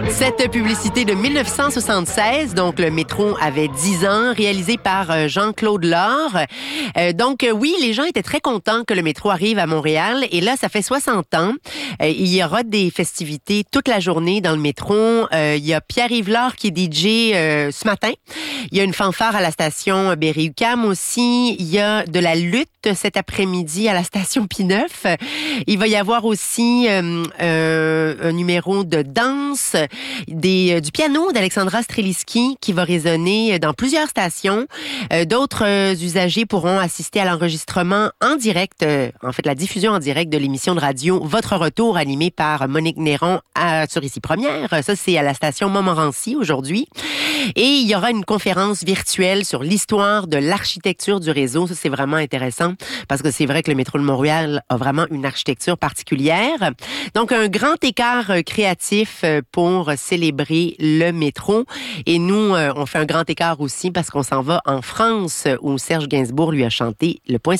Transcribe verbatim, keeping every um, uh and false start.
Cette publicité de dix-neuf cent soixante-seize, donc le métro avait dix ans, réalisée par Jean-Claude Lord. Euh, donc euh, oui, les gens étaient très contents que le métro arrive à Montréal. Et là, ça fait soixante ans. Euh, il y aura des festivités toute la journée dans le métro. Euh, il y a Pierre-Yves Lard qui est D J euh, ce matin. Il y a une fanfare à la station Berry-UQAM aussi. Il y a de la lutte cet après-midi à la station P neuf. Il va y avoir aussi euh, euh, un numéro de danse, des, du piano d'Alexandra Streliski qui va résonner dans plusieurs stations. Euh, d'autres euh, usagers pourront assister à l'enregistrement en direct, euh, en fait la diffusion en direct de l'émission de radio Votre Retour animée par Monique Néron à, sur Ici Première. Ça, c'est à la station Montmorency aujourd'hui. Et il y aura une conférence virtuelle sur l'histoire de l'architecture du réseau. Ça, c'est vraiment intéressant parce que c'est vrai que le métro de Montréal a vraiment une architecture particulière. Donc, un grand écart créatif pour célébrer le métro. Et nous, on fait un grand écart aussi parce qu'on s'en va en France où Serge Gainsbourg lui a chanté Le Point